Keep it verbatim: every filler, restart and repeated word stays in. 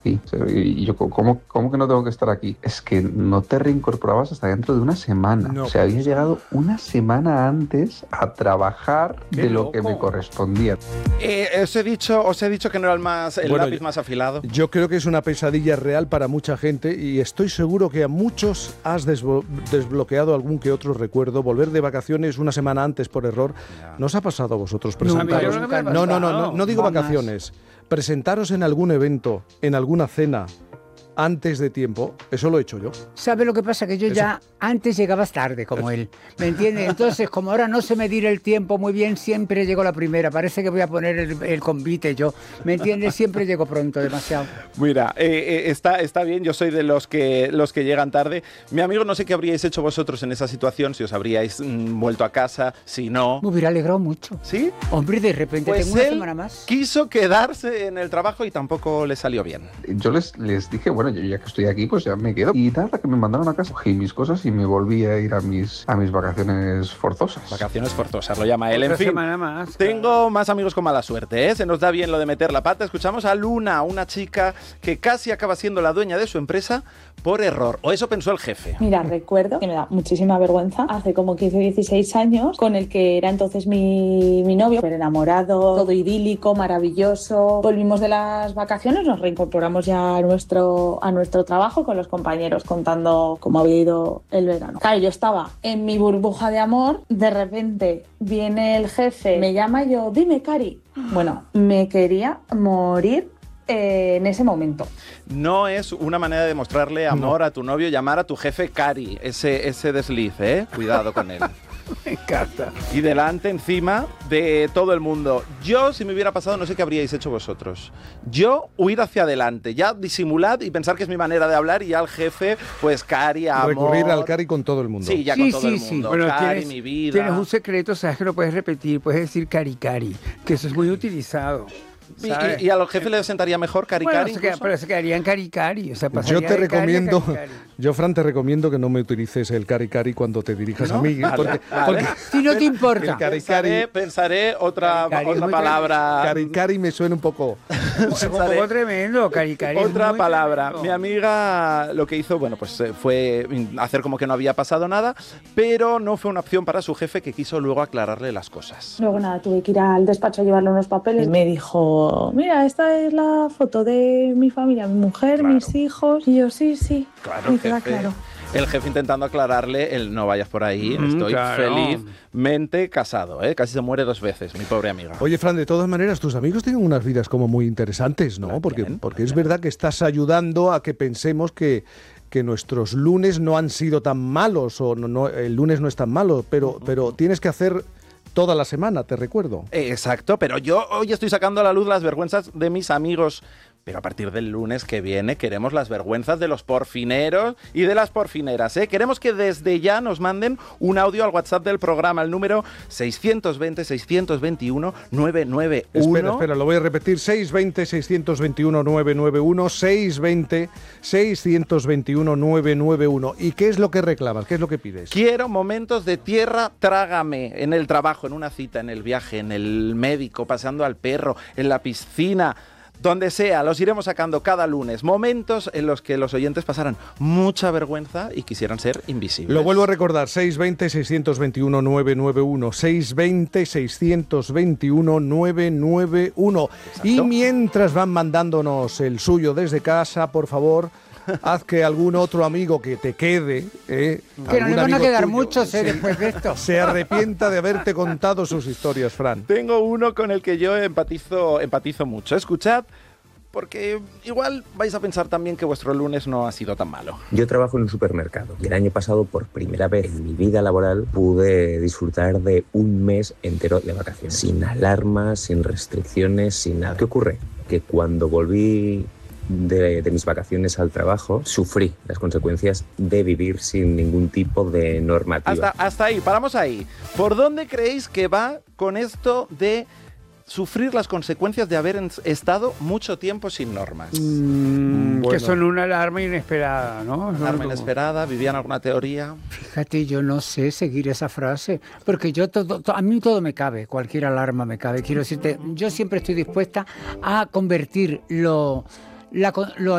Sí, y yo, ¿cómo, ¿cómo que no tengo que estar aquí? Es que no te reincorporabas hasta dentro de una semana. No, o sea, había llegado una semana antes a trabajar Qué de lo loco. que me correspondía. Eh, os he dicho, os he dicho que no era el más el Bueno, lápiz yo- más afilado. Yo creo que es una pesadilla real para mucha gente y estoy seguro que a muchos has desblo- desbloqueado algún que otro recuerdo. Volver de vacaciones una semana antes por error. Ya. ¿No os ha pasado a vosotros No, a mí presentaros? no me ha no, no, no, no, pasado. no digo Jamás. vacaciones. Presentaros en algún evento, en alguna cena, antes de tiempo. Eso lo he hecho yo. ¿Sabe lo que pasa? Que yo Eso. ya antes llegabas tarde, como él. ¿Me entiendes? Entonces, como ahora no sé medir el tiempo muy bien, siempre llego la primera. Parece que voy a poner el, el convite yo. ¿Me entiendes? Siempre llego pronto, demasiado. Mira, eh, eh, está, está bien, yo soy de los que, los que llegan tarde. Mi amigo, no sé qué habríais hecho vosotros en esa situación, si os habríais mm, vuelto a casa, si no. Me hubiera alegrado mucho. ¿Sí? Hombre, de repente Pues tengo una él semana más. quiso quedarse en el trabajo y tampoco le salió bien. Yo les, les dije, bueno, yo ya que estoy aquí, pues ya me quedo. Y nada, que me mandaron a casa, cogí mis cosas y me volví a ir a mis, a mis vacaciones forzosas. Vacaciones forzosas, lo llama él. En Otra fin, semana más. tengo más amigos con mala suerte, ¿eh? Se nos da bien lo de meter la pata. Escuchamos a Luna, una chica que casi acaba siendo la dueña de su empresa por error. O eso pensó el jefe. Mira, recuerdo que me da muchísima vergüenza, hace como quince, dieciséis años, con el que era entonces mi, mi novio, súper enamorado, todo idílico, maravilloso. Volvimos de las vacaciones, nos reincorporamos ya a nuestro, a nuestro trabajo con los compañeros contando cómo había ido el verano. Claro, yo estaba en mi burbuja de amor, de repente viene el jefe, me llama y yo, dime, Cari. Bueno, me quería morir eh, en ese momento. No es una manera de mostrarle amor a tu novio llamar a tu jefe Cari, ese, ese desliz, ¿eh? Cuidado con él. Me encanta. Y delante, encima de todo el mundo. Yo, si me hubiera pasado, no sé qué habríais hecho vosotros. Yo, huir hacia adelante, ya disimulad y pensar que es mi manera de hablar y ya el jefe, pues Cari, amor. Recurrir al Cari con todo el mundo. Sí, ya Sí, con todo sí, el sí. mundo. Bueno, Cari, tienes- mi vida. Tienes un secreto, sabes que lo puedes repetir, puedes decir cari cari, que eso es muy utilizado. Y, ¿sabes? y- y a los jefes les sentaría mejor Cari, Bueno, Cari. se queda- incluso. pero se quedarían cari cari. O sea, Yo pasaría te de cari a recomiendo, cari, cari. yo Fran te recomiendo que no me utilices el cari cari cuando te dirijas ¿No? a mí, Vale, porque, vale. porque Si no te importa. el cari Pensaré, cari, pensaré otra, Cari, cari, otra muy palabra. cari cari me suena un poco. Es un poco tremendo, cari cari. es Otra muy palabra. tremendo. Mi amiga lo que hizo, bueno, pues eh, fue hacer como que no había pasado nada, pero no fue una opción para su jefe, que quiso luego aclararle las cosas. Luego nada, tuve que ir al despacho a llevarle unos papeles. Me dijo, mira, esta es la foto de mi familia, mi mujer, Claro. mis hijos. Y yo, sí, sí. Claro, me el queda jefe, claro. el jefe intentando aclararle el no vayas por ahí, Mm, estoy claro. felizmente casado, ¿eh? Casi se muere dos veces, mi pobre amiga. Oye, Fran, de todas maneras, tus amigos tienen unas vidas como muy interesantes, ¿no? La Porque, tienen, porque la es tienen. verdad que estás ayudando a que pensemos que, que nuestros lunes no han sido tan malos, o no, no- el lunes no es tan malo, pero, pero tienes que hacer toda la semana, te recuerdo. Eh, Exacto, pero yo hoy estoy sacando a la luz las vergüenzas de mis amigos. Pero a partir del lunes que viene queremos las vergüenzas de los porfineros y de las porfineras, ¿eh? Queremos que desde ya nos manden un audio al WhatsApp del programa, el número seiscientos veinte, seiscientos veintiuno, novecientos noventa y uno. Espera, espera, lo voy a repetir, seiscientos veinte, seiscientos veintiuno, novecientos noventa y uno, seiscientos veinte, seiscientos veintiuno, novecientos noventa y uno. ¿Y qué es lo que reclamas? ¿Qué es lo que pides? Quiero momentos de tierra, trágame, en el trabajo, en una cita, en el viaje, en el médico, paseando al perro, en la piscina, donde sea, los iremos sacando cada lunes. Momentos en los que los oyentes pasaran mucha vergüenza y quisieran ser invisibles. Lo vuelvo a recordar, seiscientos veinte, seiscientos veintiuno, novecientos noventa y uno, seiscientos veinte, seiscientos veintiuno, novecientos noventa y uno. Y mientras van mandándonos el suyo desde casa, por favor, haz que algún otro amigo que te quede, eh, Que no algún le van a amigo quedar tuyo, muchos, ¿eh? sí, Después de esto. se arrepienta de haberte contado sus historias, Fran. Tengo uno con el que yo empatizo, empatizo mucho. Escuchad, porque igual vais a pensar también que vuestro lunes no ha sido tan malo. Yo trabajo en un supermercado y el año pasado, por primera vez en mi vida laboral, pude disfrutar de un mes entero de vacaciones. Sin alarmas, sin restricciones, sin nada. ¿Qué ocurre? Que cuando volví de, de mis vacaciones al trabajo, sufrí las consecuencias de vivir sin ningún tipo de normativa. Hasta, hasta ahí, paramos ahí. ¿Por dónde creéis que va con esto de sufrir las consecuencias de haber en- estado mucho tiempo sin normas? Mm, Bueno. Que son una alarma inesperada, ¿no? Son Arma como- inesperada, ¿vivían alguna teoría? Fíjate, yo no sé seguir esa frase, porque yo todo, to- a mí todo me cabe, cualquier alarma me cabe. Quiero decirte, yo siempre estoy dispuesta a convertir lo, la co- lo